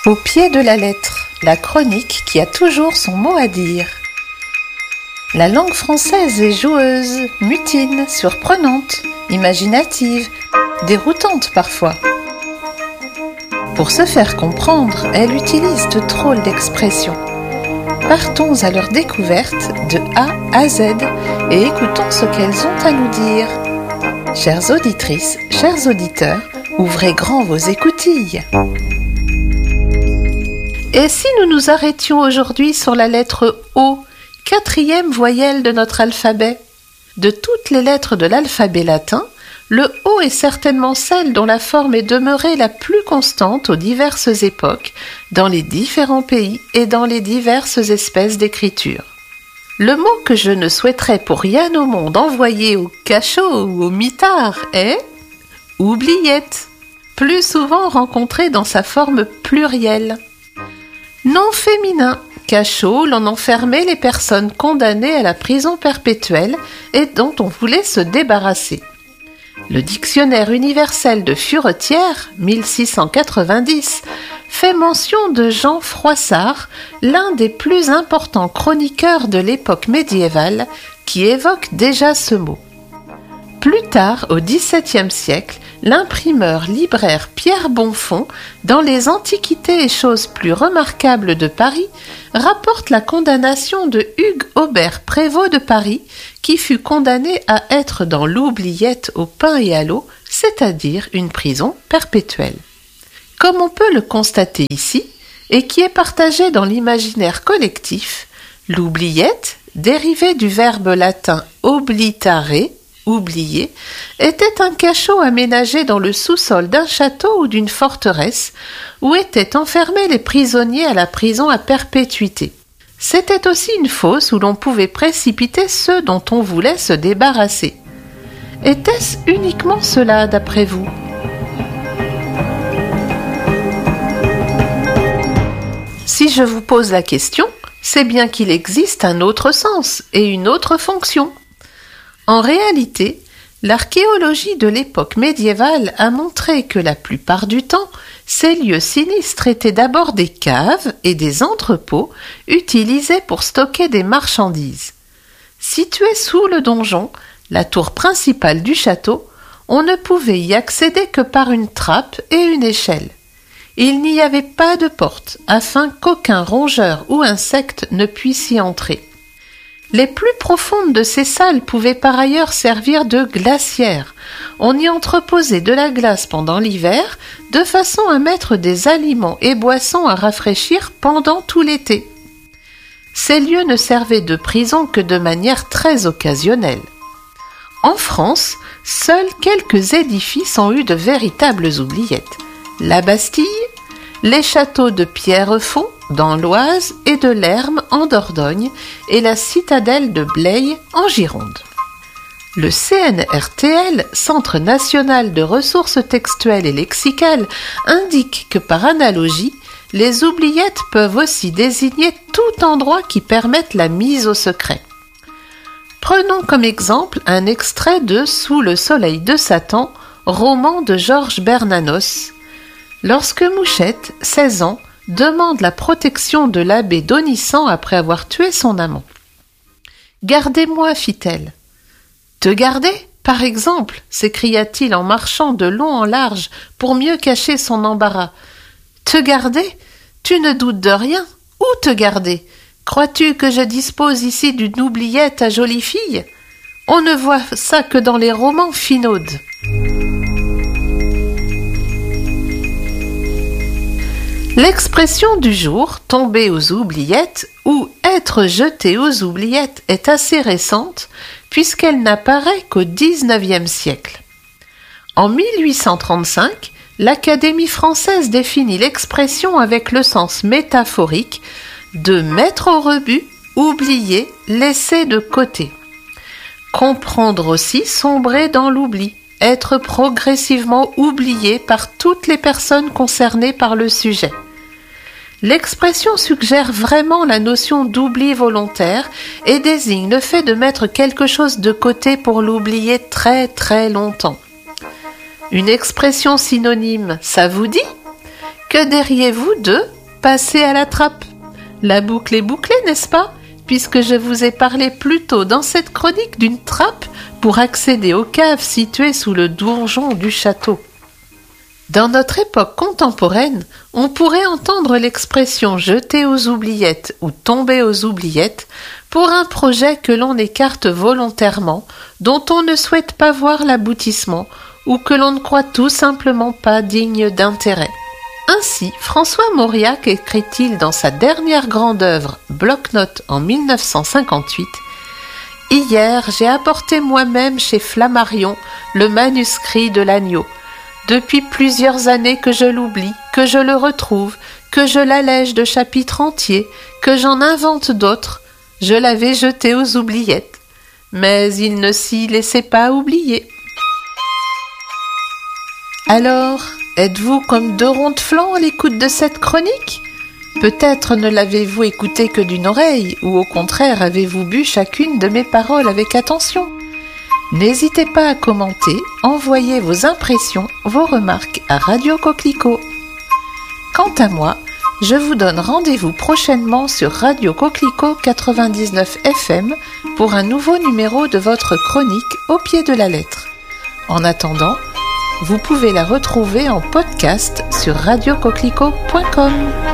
Au pied de la lettre, la chronique qui a toujours son mot à dire. La langue française est joueuse, mutine, surprenante, imaginative, déroutante parfois. Pour se faire comprendre, elle utilise de drôles d'expressions. Partons à leur découverte de A à Z et écoutons ce qu'elles ont à nous dire. Chères auditrices, chers auditeurs, ouvrez grand vos écoutilles. Et si nous nous arrêtions aujourd'hui sur la lettre O, quatrième voyelle de notre alphabet? De toutes les lettres de l'alphabet latin, le O est certainement celle dont la forme est demeurée la plus constante aux diverses époques, dans les différents pays et dans les diverses espèces d'écriture. Le mot que je ne souhaiterais pour rien au monde envoyer au cachot ou au mitard est « oubliette », plus souvent rencontré dans sa forme plurielle. Nom féminin, cachot, l'on enfermait les personnes condamnées à la prison perpétuelle et dont on voulait se débarrasser. Le dictionnaire universel de Furetière, 1690, fait mention de Jean Froissart, l'un des plus importants chroniqueurs de l'époque médiévale, qui évoque déjà ce mot. Plus tard, au XVIIe siècle, l'imprimeur libraire Pierre Bonfons, dans les Antiquités et choses plus remarquables de Paris, rapporte la condamnation de Hugues Aubert Prévost de Paris, qui fut condamné à être dans l'oubliette au pain et à l'eau, c'est-à-dire une prison perpétuelle. Comme on peut le constater ici, et qui est partagé dans l'imaginaire collectif, l'oubliette, dérivée du verbe latin oblitare, oublié, était un cachot aménagé dans le sous-sol d'un château ou d'une forteresse où étaient enfermés les prisonniers à la prison à perpétuité. C'était aussi une fosse où l'on pouvait précipiter ceux dont on voulait se débarrasser. Était-ce uniquement cela d'après vous ? Si je vous pose la question, c'est bien qu'il existe un autre sens et une autre fonction. En réalité, l'archéologie de l'époque médiévale a montré que la plupart du temps, ces lieux sinistres étaient d'abord des caves et des entrepôts utilisés pour stocker des marchandises. Situés sous le donjon, la tour principale du château, on ne pouvait y accéder que par une trappe et une échelle. Il n'y avait pas de porte afin qu'aucun rongeur ou insecte ne puisse y entrer. Les plus profondes de ces salles pouvaient par ailleurs servir de glacières. On y entreposait de la glace pendant l'hiver, de façon à mettre des aliments et boissons à rafraîchir pendant tout l'été. Ces lieux ne servaient de prison que de manière très occasionnelle. En France, seuls quelques édifices ont eu de véritables oubliettes. La Bastille, les châteaux de Pierrefonds, dans l'Oise, et de Lermes, en Dordogne, et la citadelle de Blaye, en Gironde. Le CNRTL, Centre national de ressources textuelles et lexicales, indique que par analogie, les oubliettes peuvent aussi désigner tout endroit qui permette la mise au secret. Prenons comme exemple un extrait de Sous le soleil de Satan, roman de Georges Bernanos. Lorsque Mouchette, 16 ans, demande la protection de l'abbé Donissant après avoir tué son amant. « Gardez-moi, fit-elle. »« Te garder, par exemple » s'écria-t-il en marchant de long en large pour mieux cacher son embarras. « Te garder ? Tu ne doutes de rien. Où te garder ? Crois-tu que je dispose ici d'une oubliette à jolie fille ? On ne voit ça que dans les romans finaudes. » L'expression du jour, tomber aux oubliettes ou être jeté aux oubliettes est assez récente puisqu'elle n'apparaît qu'au XIXe siècle. En 1835, l'Académie française définit l'expression avec le sens métaphorique de mettre au rebut, oublier, laisser de côté. Comprendre aussi sombrer dans l'oubli, être progressivement oublié par toutes les personnes concernées par le sujet. L'expression suggère vraiment la notion d'oubli volontaire et désigne le fait de mettre quelque chose de côté pour l'oublier très très longtemps. Une expression synonyme, ça vous dit ? Que diriez-vous de Passez à la trappe. La boucle est bouclée, n'est-ce pas ? Puisque je vous ai parlé plus tôt dans cette chronique d'une trappe pour accéder aux caves situées sous le donjon du château. Dans notre époque contemporaine, on pourrait entendre l'expression « jeter aux oubliettes » ou « tomber aux oubliettes » pour un projet que l'on écarte volontairement, dont on ne souhaite pas voir l'aboutissement ou que l'on ne croit tout simplement pas digne d'intérêt. Ainsi, François Mauriac écrit-il dans sa dernière grande œuvre, Bloc-Notes en 1958, « Hier, j'ai apporté moi-même chez Flammarion le manuscrit de l'agneau. Depuis plusieurs années que je l'oublie, que je le retrouve, que je l'allège de chapitres entiers, que j'en invente d'autres, je l'avais jeté aux oubliettes. Mais il ne s'y laissait pas oublier. » Alors, êtes-vous comme deux ronds de flanc à l'écoute de cette chronique ? Peut-être ne l'avez-vous écoutée que d'une oreille, ou au contraire avez-vous bu chacune de mes paroles avec attention ? N'hésitez pas à commenter, envoyer vos impressions, vos remarques à Radio Coquelicot. Quant à moi, je vous donne rendez-vous prochainement sur Radio Coquelicot 99 FM pour un nouveau numéro de votre chronique Au pied de la lettre. En attendant, vous pouvez la retrouver en podcast sur radiocoquelicot.com.